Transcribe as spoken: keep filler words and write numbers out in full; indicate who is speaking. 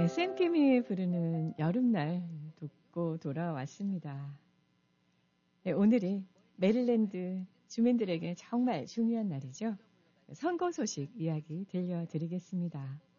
Speaker 1: 네, 샘킴이 부르는 여름날 듣고 돌아왔습니다. 네, 오늘이 메릴랜드 주민들에게 정말 중요한 날이죠. 선거 소식 이야기 들려드리겠습니다.